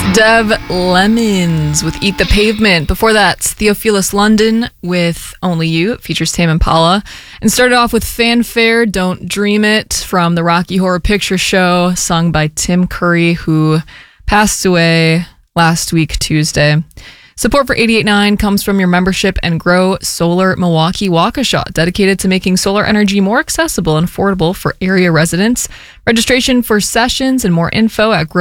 Dev Lemons with Eat the Pavement. Before that, Theophilus London with Only You. It features Tame Impala. And started off with Fanfare, Don't Dream It from the Rocky Horror Picture Show, sung by Tim Curry, who passed away last week, Tuesday. Support for 88.9 comes from your membership and Grow Solar Milwaukee Waukesha, dedicated to making solar energy more accessible and affordable for area residents. Registration for sessions and more info at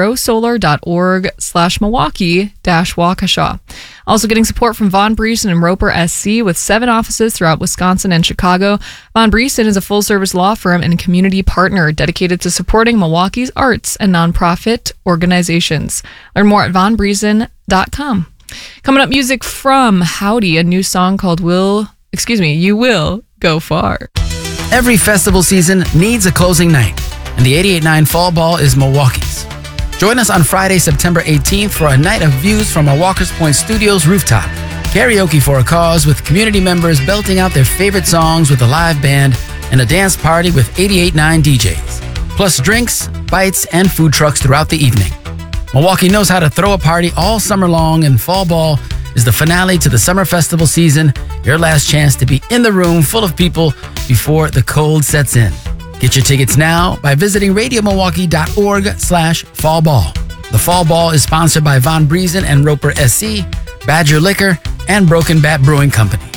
growsolar.org/Milwaukee-Waukesha. Also getting support from Von Briesen and Roper SC with 7 offices throughout Wisconsin and Chicago. Von Briesen is a full-service law firm and community partner dedicated to supporting Milwaukee's arts and nonprofit organizations. Learn more at vonbriesen.com. Coming up, music from Howdy, a new song called You Will Go Far. Every festival season needs a closing night, and the 88.9 Fall Ball is Milwaukee's. Join us on Friday, September 18th for a night of views from our Walker's Point Studios rooftop. Karaoke for a cause with community members belting out their favorite songs with a live band and a dance party with 88.9 DJs. Plus drinks, bites, and food trucks throughout the evening. Milwaukee knows how to throw a party all summer long, and Fall Ball is the finale to the summer festival season, your last chance to be in the room full of people before the cold sets in. Get your tickets now by visiting radiomilwaukee.org/fallball. The Fall Ball is sponsored by Von Briesen and Roper SC, Badger Liquor, and Broken Bat Brewing Company.